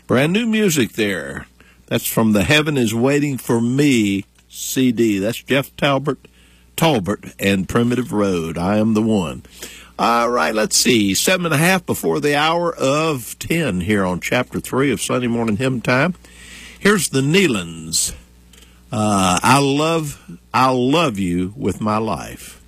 Brand new music there. That's from the Heaven is Waiting for Me CD. That's Jeff Talbert and Primitive Road. I am the one. All right, let's see. 7:30 before the hour of 10 here on Chapter 3 of Sunday Morning Hymn Time. Here's the Nealons. I'll love you with my life.